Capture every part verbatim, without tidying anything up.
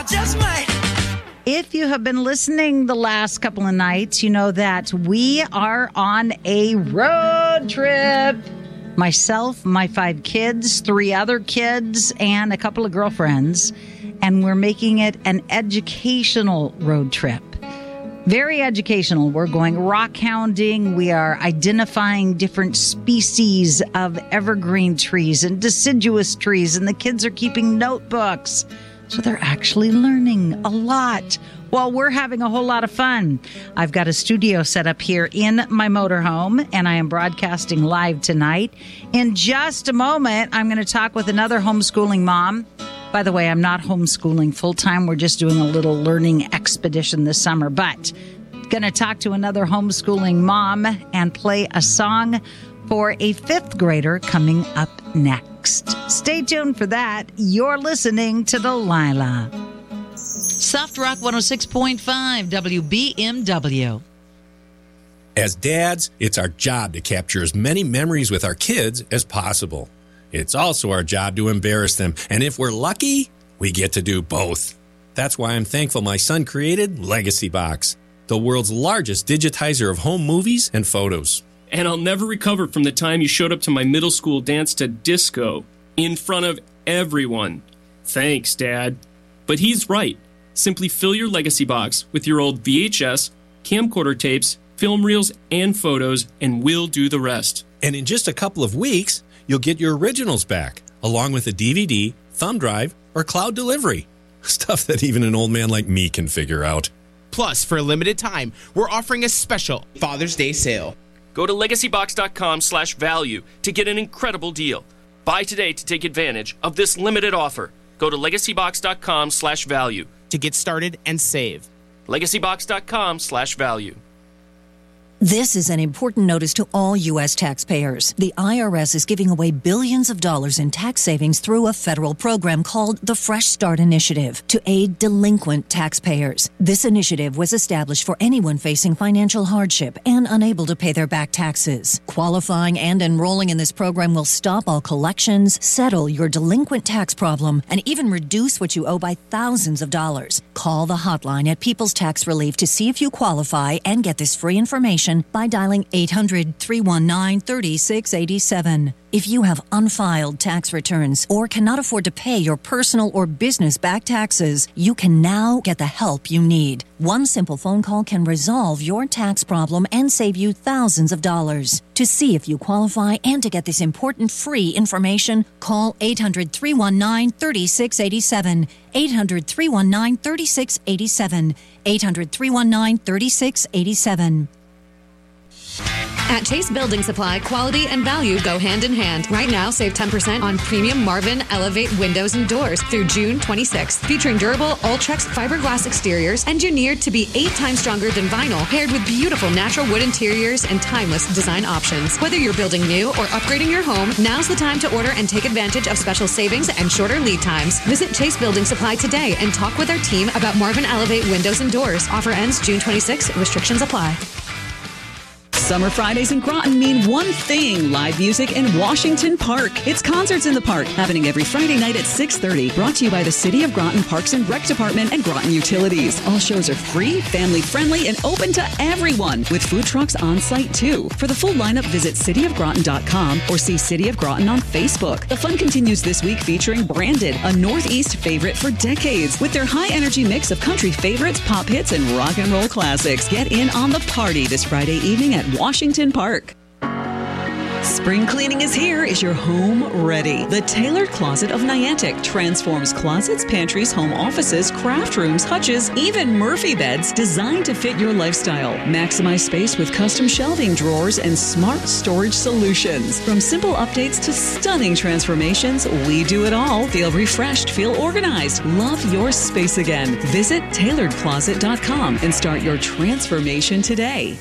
just might. If you have been listening the last couple of nights, you know that we are on a road trip. Myself, my five kids, three other kids, and a couple of girlfriends. And we're making it an educational road trip. Very educational. We're going rock hounding. We are identifying different species of evergreen trees and deciduous trees. And the kids are keeping notebooks. So they're actually learning a lot while we're having a whole lot of fun. I've got a studio set up here in my motorhome, and I am broadcasting live tonight. In just a moment, I'm going to talk with another homeschooling mom. By the way, I'm not homeschooling full-time. We're just doing a little learning expedition this summer. But going to talk to another homeschooling mom and play a song for a fifth grader coming up next. Stay tuned for that. You're listening to Delilah. Soft Rock one oh six point five W B M W. As dads, it's our job to capture as many memories with our kids as possible. It's also our job to embarrass them, and if we're lucky, we get to do both. That's why I'm thankful my son created Legacy Box, the world's largest digitizer of home movies and photos. And I'll never recover from the time you showed up to my middle school dance to disco in front of everyone. Thanks, Dad. But he's right. Simply fill your Legacy Box with your old V H S, camcorder tapes, film reels, and photos, and we'll do the rest. And in just a couple of weeks, you'll get your originals back, along with a D V D, thumb drive, or cloud delivery. Stuff that even an old man like me can figure out. Plus, for a limited time, we're offering a special Father's Day sale. Go to legacybox.com slash value to get an incredible deal. Buy today to take advantage of this limited offer. Go to legacybox.com slash value. To get started and save. legacybox.com slash value. This is an important notice to all U S taxpayers. The I R S is giving away billions of dollars in tax savings through a federal program called the Fresh Start Initiative to aid delinquent taxpayers. This initiative was established for anyone facing financial hardship and unable to pay their back taxes. Qualifying and enrolling in this program will stop all collections, settle your delinquent tax problem, and even reduce what you owe by thousands of dollars. Call the hotline at People's Tax Relief to see if you qualify and get this free information by dialing eight hundred, three one nine, three six eight seven. If you have unfiled tax returns or cannot afford to pay your personal or business back taxes, you can now get the help you need. One simple phone call can resolve your tax problem and save you thousands of dollars. To see if you qualify and to get this important free information, call eight hundred, three one nine, three six eight seven. eight hundred, three one nine, three six eight seven. eight hundred, three one nine, three six eight seven. At Chase Building Supply, quality and value go hand in hand. Right now, save ten percent on premium Marvin Elevate windows and doors through June twenty-sixth. Featuring durable Ultrex fiberglass exteriors engineered to be eight times stronger than vinyl, paired with beautiful natural wood interiors and timeless design options. Whether you're building new or upgrading your home, now's the time to order and take advantage of special savings and shorter lead times. Visit Chase Building Supply today and talk with our team about Marvin Elevate windows and doors. Offer ends June twenty-sixth. Restrictions apply. Summer Fridays in Groton mean one thing: live music in Washington Park. It's Concerts in the Park, happening every Friday night at six thirty. Brought to you by the City of Groton Parks and Rec Department and Groton Utilities. All shows are free, family-friendly, and open to everyone, with food trucks on site too. For the full lineup, visit city of groton dot com or see City of Groton on Facebook. The fun continues this week featuring Branded, a Northeast favorite for decades, with their high-energy mix of country favorites, pop hits, and rock and roll classics. Get in on the party this Friday evening at Washington Park. Spring cleaning is here. Is your home ready? The Tailored Closet of Niantic transforms closets, pantries, home offices, craft rooms, hutches, even Murphy beds designed to fit your lifestyle. Maximize space with custom shelving, drawers, and smart storage solutions. From simple updates to stunning transformations, we do it all. Feel refreshed, feel organized, love your space again. Visit tailored closet dot com and start your transformation today.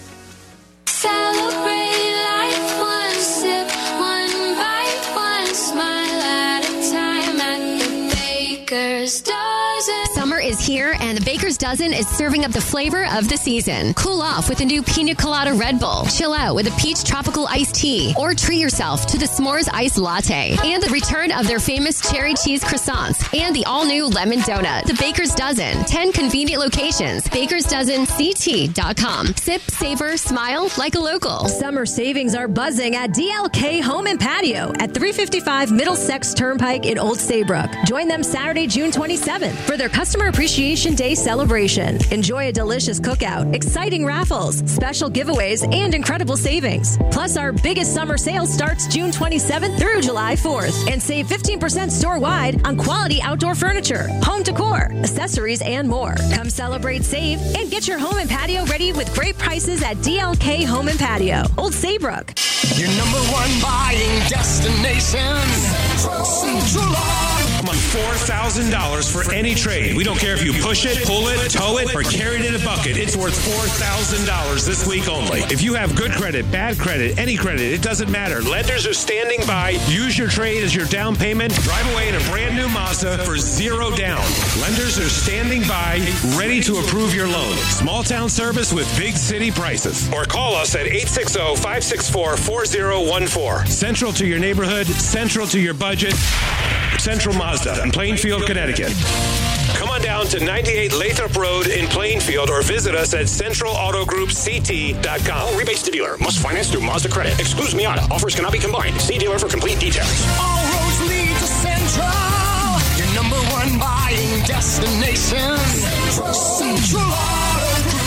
Celebrate life one sip, one bite, one smile at a time at the Baker's dozen. Summer is here, and the Baker's Dozen is serving up the flavor of the season. Cool off with a new Pina Colada Red Bull. Chill out with a peach tropical iced tea. Or treat yourself to the S'mores Iced Latte. And the return of their famous cherry cheese croissants. And the all-new lemon donut. The Baker's Dozen. ten convenient locations. bakers dozen c t dot com. Sip, savor, smile like a local. Summer savings are buzzing at D L K Home and Patio at three fifty-five Middlesex Turnpike in Old Saybrook. Join them Saturday, June twenty-seventh for their Customer Appreciation Day celebration. Enjoy a delicious cookout, exciting raffles, special giveaways, and incredible savings. Plus, our biggest summer sale starts June twenty-seventh through July fourth, and save fifteen percent store-wide on quality outdoor furniture, home decor, accessories, and more. Come celebrate, save, and get your home and patio ready with great prices at D L K Home and Patio, Old Saybrook. Your number one buying destination. Central, Central I'm on four thousand dollars for any trade. We don't care if you push it, pull it, tow it, or carry it in a bucket. It's worth four thousand dollars this week only. If you have good credit, bad credit, any credit, it doesn't matter. Lenders are standing by. Use your trade as your down payment. Drive away in a brand new Mazda for zero down. Lenders are standing by, ready to approve your loan. Small town service with big city prices. Or call us at eight six zero, five six four, four zero one four. Central to your neighborhood, central to your budget. Central Mazda in Plainfield, Connecticut. Come on down to ninety-eight Lathrop Road in Plainfield or visit us at central auto group c t dot com. All rebates to dealer. Must finance through Mazda Credit. Excludes Miata. Offers cannot be combined. See dealer for complete details. All roads lead to Central. Your number one buying destination. Central, Central Auto Group.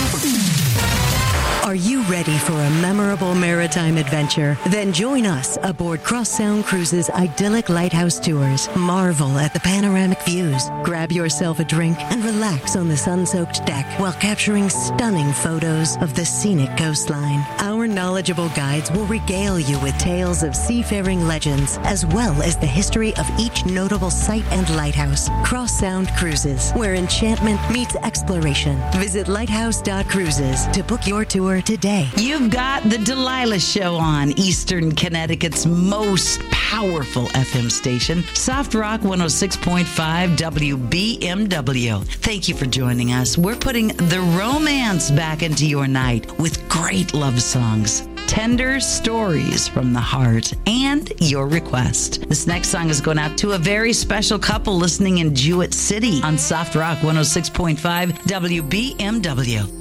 Are you ready for a memorable maritime adventure? Then join us aboard Cross Sound Cruises' idyllic lighthouse tours. Marvel at the panoramic views. Grab yourself a drink and relax on the sun-soaked deck while capturing stunning photos of the scenic coastline. Our knowledgeable guides will regale you with tales of seafaring legends, as well as the history of each notable site and lighthouse. Cross Sound Cruises, where enchantment meets exploration. Visit lighthouse dot cruises to book your tour today. You've got the Delilah Show on Eastern Connecticut's most powerful F M station, Soft Rock one oh six point five W B M W. Thank you for joining us. We're putting the romance back into your night with great love songs, tender stories from the heart, and your request. This next song is going out to a very special couple listening in Jewett City on Soft Rock one oh six point five W B M W.